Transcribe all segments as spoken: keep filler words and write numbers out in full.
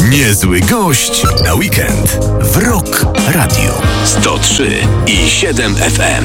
Niezły gość na weekend w Rock Radio sto trzy i siedem F M.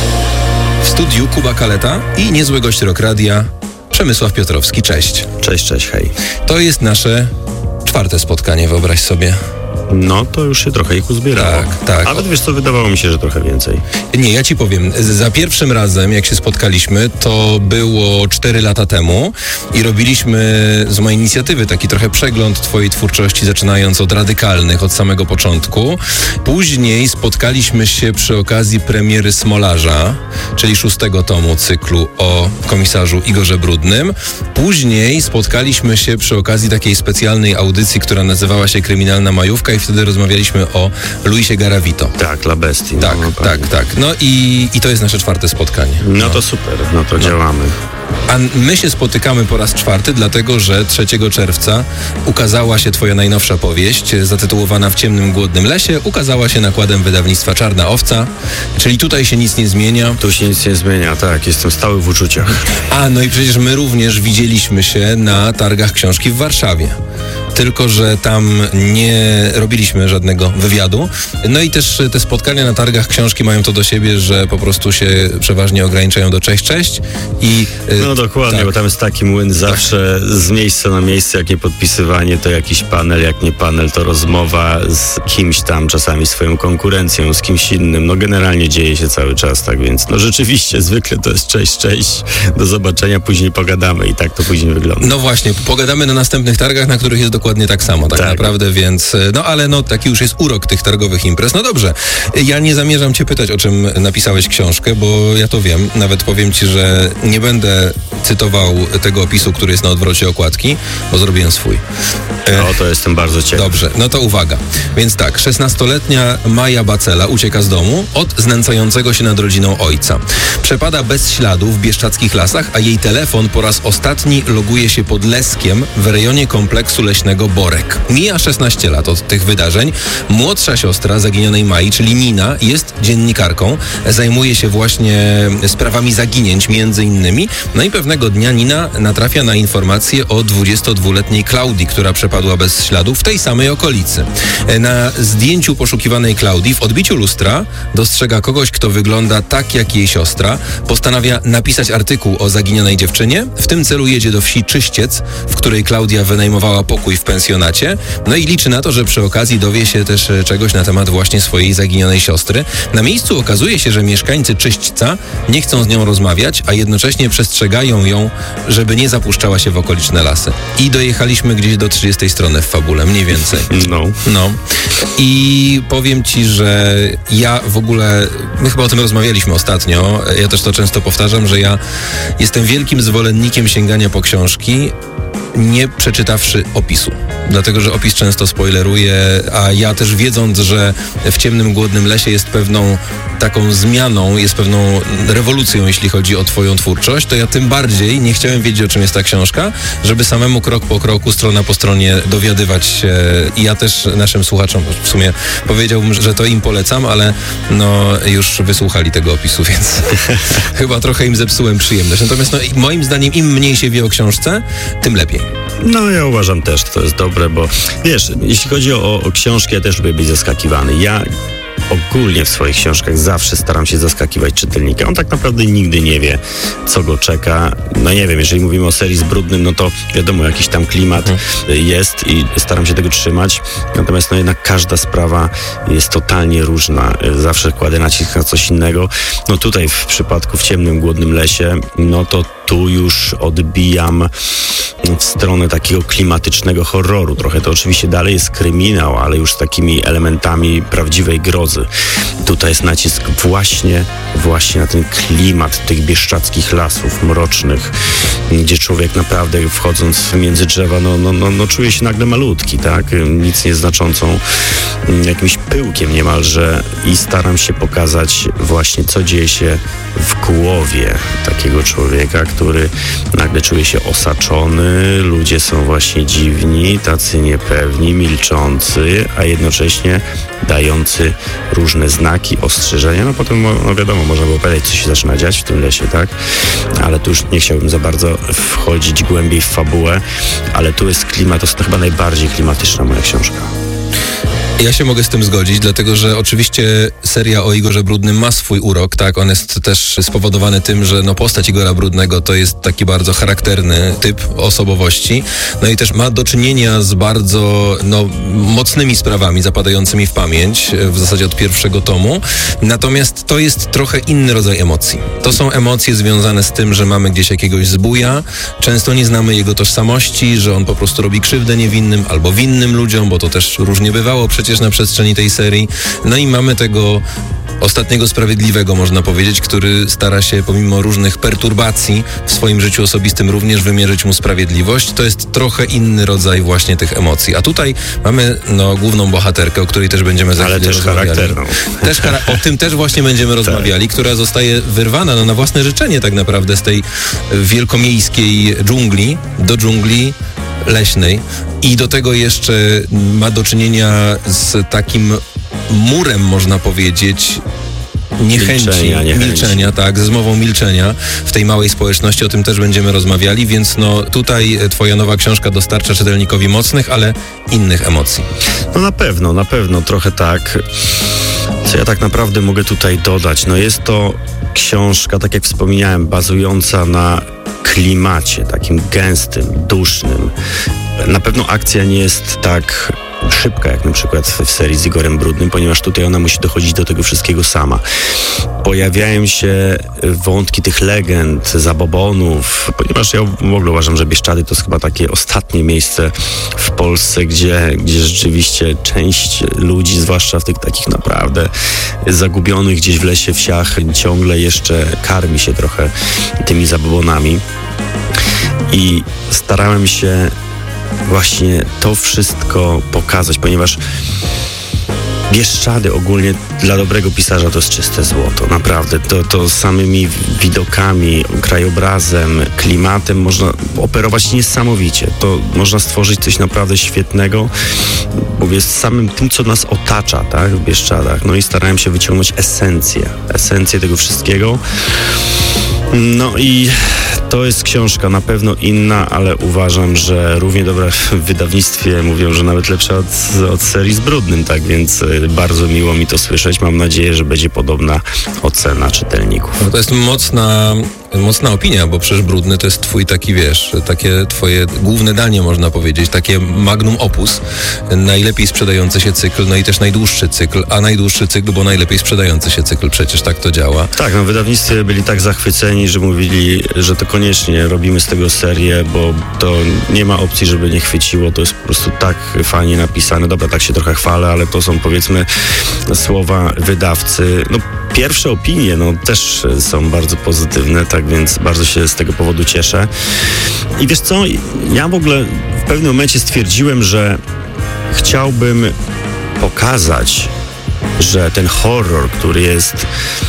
W studiu Kuba Kaleta i niezły gość Rock Radia Przemysław Piotrowski. Cześć. Cześć, cześć, hej. To jest nasze czwarte spotkanie, wyobraź sobie. No, to już się trochę ich uzbierało. Tak, tak. Ale wiesz co, wydawało mi się, że trochę więcej. Nie, ja ci powiem, za pierwszym razem, jak się spotkaliśmy, to było cztery lata temu i robiliśmy z mojej inicjatywy taki trochę przegląd twojej twórczości, zaczynając od radykalnych, od samego początku. Później spotkaliśmy się przy okazji premiery Smolarza, czyli szóstego tomu cyklu o komisarzu Igorze Brudnym. Później spotkaliśmy się przy okazji takiej specjalnej audycji, która nazywała się Kryminalna Majówka i wtedy rozmawialiśmy o Luisie Garavito. Tak, La Bestii. Tak, no, tak, tak. No i, i to jest nasze czwarte spotkanie. No, no to super, no to no. działamy. A my się spotykamy po raz czwarty, dlatego że trzeciego czerwca ukazała się twoja najnowsza powieść, zatytułowana W ciemnym, głodnym lesie. Ukazała się nakładem wydawnictwa Czarna Owca, czyli tutaj się nic nie zmienia. Tu się nic nie zmienia, tak, jestem stały w uczuciach. A, no i przecież my również widzieliśmy się na targach książki w Warszawie. Tylko że tam nie robiliśmy żadnego wywiadu. No i też te spotkania na targach książki mają to do siebie, że po prostu się przeważnie ograniczają do cześć, cześć i... No dokładnie, tak. Bo tam jest taki młyn zawsze tak. Z miejsca na miejsce, jak nie podpisywanie, to jakiś panel, jak nie panel, to rozmowa z kimś tam, czasami swoją konkurencją, z kimś innym. No generalnie dzieje się cały czas, tak więc no rzeczywiście zwykle to jest cześć, cześć, do zobaczenia, później pogadamy i tak to później wygląda. No właśnie, pogadamy na następnych targach, na których jest dokładnie tak samo, tak, tak naprawdę, więc no ale no taki już jest urok tych targowych imprez. No dobrze, ja nie zamierzam cię pytać, o czym napisałeś książkę, bo ja to wiem, nawet powiem ci, że nie będę cytował tego opisu, który jest na odwrocie okładki, bo zrobiłem swój. No to jestem bardzo ciekaw. Dobrze, no to uwaga. Więc tak, szesnastoletnia Maja Bacela ucieka z domu od znęcającego się nad rodziną ojca. Przepada bez śladu w bieszczadzkich lasach, a jej telefon po raz ostatni loguje się pod Leskiem w rejonie kompleksu leśnego Borek. Mija szesnaście lat od tych wydarzeń. Młodsza siostra zaginionej Mai, czyli Nina, jest dziennikarką. Zajmuje się właśnie sprawami zaginięć między innymi. No i pewnego dnia Nina natrafia na informację o dwudziestodwuletniej Klaudii, która przepadła bez śladu w tej samej okolicy. Na zdjęciu poszukiwanej Klaudii w odbiciu lustra dostrzega kogoś, kto wygląda tak jak jej siostra. Postanawia napisać artykuł o zaginionej dziewczynie. W tym celu jedzie do wsi Czyściec, w której Klaudia wynajmowała pokój w pensjonacie. No i liczy na to, że przy okazji dowie się też czegoś na temat właśnie swojej zaginionej siostry. Na miejscu okazuje się, że mieszkańcy Czyśćca nie chcą z nią rozmawiać, a jednocześnie przestrzegają ją, żeby nie zapuszczała się w okoliczne lasy. I dojechaliśmy gdzieś do trzydziestej strony w fabule, mniej więcej. No. No. I powiem ci, że ja w ogóle, my chyba o tym rozmawialiśmy ostatnio, ja też to często powtarzam, że ja jestem wielkim zwolennikiem sięgania po książki, nie przeczytawszy opisu. Dlatego, że opis często spoileruje, a ja też wiedząc, że W ciemnym, głodnym lesie jest pewną taką zmianą, jest pewną rewolucją, jeśli chodzi o twoją twórczość, to ja tym bardziej nie chciałem wiedzieć, o czym jest ta książka, żeby samemu krok po kroku, strona po stronie dowiadywać się. I ja też naszym słuchaczom w sumie powiedziałbym, że to im polecam, ale no już wysłuchali tego opisu, więc chyba trochę im zepsułem przyjemność. Natomiast no, moim zdaniem im mniej się wie o książce, tym lepiej. No ja uważam też, że to jest dobre, bo wiesz, jeśli chodzi o, o książki, ja też lubię być zaskakiwany. Ja ogólnie w swoich książkach zawsze staram się zaskakiwać czytelnika. On tak naprawdę nigdy nie wie, co go czeka. No nie wiem, jeżeli mówimy o serii z Brudnym, no to wiadomo, jakiś tam klimat hmm. jest i staram się tego trzymać. Natomiast no jednak każda sprawa jest totalnie różna. Zawsze kładę nacisk na coś innego. No tutaj w przypadku W ciemnym, głodnym lesie, no to tu już odbijam w stronę takiego klimatycznego horroru. Trochę to oczywiście dalej jest kryminał, ale już z takimi elementami prawdziwej grozy. Tutaj jest nacisk właśnie, właśnie na ten klimat tych bieszczadzkich lasów mrocznych, gdzie człowiek naprawdę wchodząc między drzewa, no, no, no, no czuje się nagle malutki, tak? Nic nieznaczącą, jakimś pyłkiem niemalże i staram się pokazać właśnie, co dzieje się w głowie takiego człowieka, który nagle czuje się osaczony, ludzie są właśnie dziwni, tacy niepewni, milczący, a jednocześnie dający różne znaki, ostrzeżenia. No potem, no wiadomo, można było powiedzieć, co się zaczyna dziać w tym lesie, tak? Ale tu już nie chciałbym za bardzo wchodzić głębiej w fabułę, ale tu jest klimat, to jest chyba najbardziej klimatyczna moja książka. Ja się mogę z tym zgodzić, dlatego że oczywiście seria o Igorze Brudnym ma swój urok, tak? On jest też spowodowany tym, że no postać Igora Brudnego to jest taki bardzo charakterny typ osobowości, no i też ma do czynienia z bardzo no, mocnymi sprawami zapadającymi w pamięć, w zasadzie od pierwszego tomu, natomiast to jest trochę inny rodzaj emocji. To są emocje związane z tym, że mamy gdzieś jakiegoś zbója, często nie znamy jego tożsamości, że on po prostu robi krzywdę niewinnym albo winnym ludziom, bo to też różnie bywało przecież na przestrzeni tej serii. No i mamy tego ostatniego sprawiedliwego, można powiedzieć, który stara się pomimo różnych perturbacji w swoim życiu osobistym również wymierzyć mu sprawiedliwość. To jest trochę inny rodzaj właśnie tych emocji. A tutaj mamy no, główną bohaterkę, o której też będziemy za Ale chwilę też rozmawiali. charakterną. Też chara- o tym też właśnie będziemy rozmawiali, która zostaje wyrwana no, na własne życzenie tak naprawdę z tej wielkomiejskiej dżungli do dżungli leśnej i do tego jeszcze ma do czynienia z takim murem, można powiedzieć, niechęci, Milczenia, niechęci. milczenia, tak, zmową milczenia w tej małej społeczności, o tym też będziemy rozmawiali, więc no tutaj twoja nowa książka dostarcza czytelnikowi mocnych, ale innych emocji. No na pewno, na pewno, trochę tak. Co ja tak naprawdę mogę tutaj dodać? No jest to książka, tak jak wspomniałem, bazująca na klimacie takim gęstym, dusznym. Na pewno akcja nie jest tak szybka, jak na przykład w serii z Igorem Brudnym, ponieważ tutaj ona musi dochodzić do tego wszystkiego sama. Pojawiają się wątki tych legend, zabobonów, ponieważ ja w ogóle uważam, że Bieszczady to jest chyba takie ostatnie miejsce w Polsce, gdzie, gdzie rzeczywiście część ludzi, zwłaszcza w tych takich naprawdę zagubionych gdzieś w lesie, wsiach, ciągle jeszcze karmi się trochę tymi zabobonami. I starałem się właśnie to wszystko pokazać, ponieważ Bieszczady ogólnie dla dobrego pisarza to jest czyste złoto, naprawdę. To, to samymi widokami, krajobrazem, klimatem można operować niesamowicie. To można stworzyć coś naprawdę świetnego, mówię, z samym tym, co nas otacza, tak, w Bieszczadach. No i starałem się wyciągnąć esencję, esencję tego wszystkiego. No i to jest książka na pewno inna, ale uważam, że równie dobra w wydawnictwie, mówią, że nawet lepsza od, od serii z Brudnym, tak więc bardzo miło mi to słyszeć. Mam nadzieję, że będzie podobna ocena czytelników. No to jest mocna, mocna opinia, bo przecież Brudny to jest twój taki, wiesz, takie twoje główne danie, można powiedzieć, takie magnum opus, najlepiej sprzedający się cykl, no i też najdłuższy cykl, a najdłuższy cykl, bo najlepiej sprzedający się cykl, przecież tak to działa. Tak, no w wydawnictwie byli tak zachwyceni, że mówili, że to koniecznie robimy z tego serię, bo to nie ma opcji, żeby nie chwyciło, to jest po prostu tak fajnie napisane. Dobra, tak się trochę chwalę, ale to są, powiedzmy, słowa wydawcy. No pierwsze opinie, no też są bardzo pozytywne, tak więc bardzo się z tego powodu cieszę. I wiesz co, ja w ogóle w pewnym momencie stwierdziłem, że chciałbym pokazać, że ten horror, który jest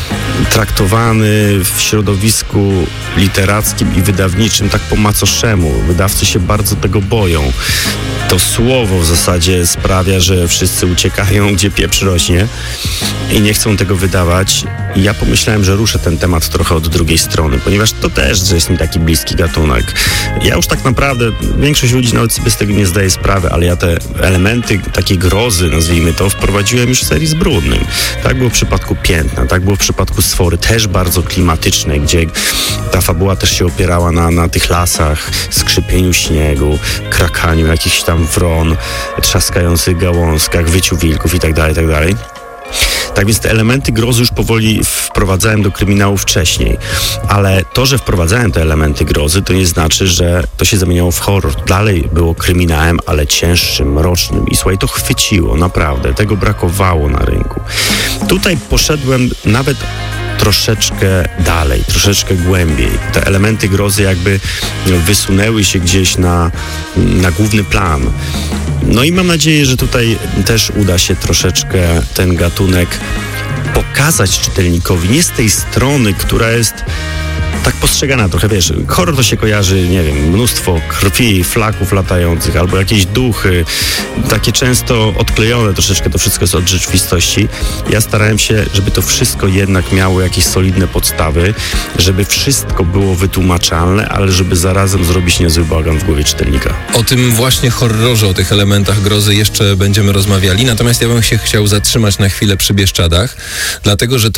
traktowany w środowisku literackim i wydawniczym tak po macoszemu. Wydawcy się bardzo tego boją. To słowo w zasadzie sprawia, że wszyscy uciekają, gdzie pieprz rośnie i nie chcą tego wydawać. I ja pomyślałem, że ruszę ten temat trochę od drugiej strony, ponieważ to też że jest mi taki bliski gatunek. Ja już tak naprawdę, większość ludzi nawet sobie z tego nie zdaje sprawy, ale ja te elementy takiej grozy, nazwijmy to, wprowadziłem już w serii z Brudnym. Tak było w przypadku Piętna, tak było w przypadku Sfory, też bardzo klimatycznej, gdzie ta fabuła też się opierała na, na tych lasach, skrzypieniu śniegu, krakaniu jakichś tam wron, trzaskających gałązkach, wyciu wilków i tak dalej, tak dalej. Tak więc te elementy grozy już powoli wprowadzałem do kryminału wcześniej. Ale to, że wprowadzałem te elementy grozy, to nie znaczy, że to się zamieniało w horror. Dalej było kryminałem, ale cięższym, mrocznym. I słuchaj, to chwyciło, naprawdę. Tego brakowało na rynku. Tutaj poszedłem nawet troszeczkę dalej, troszeczkę głębiej. Te elementy grozy jakby wysunęły się gdzieś na, na główny plan. No i mam nadzieję, że tutaj też uda się troszeczkę ten gatunek pokazać czytelnikowi, nie z tej strony, która jest tak postrzegana trochę, wiesz, horror to się kojarzy, nie wiem, mnóstwo krwi, flaków latających, albo jakieś duchy, takie często odklejone troszeczkę, to wszystko jest od rzeczywistości. Ja starałem się, żeby to wszystko jednak miało jakieś solidne podstawy, żeby wszystko było wytłumaczalne, ale żeby zarazem zrobić niezły bałagan w głowie czytelnika. O tym właśnie horrorze, o tych elementach grozy jeszcze będziemy rozmawiali, natomiast ja bym się chciał zatrzymać na chwilę przy Bieszczadach, dlatego że to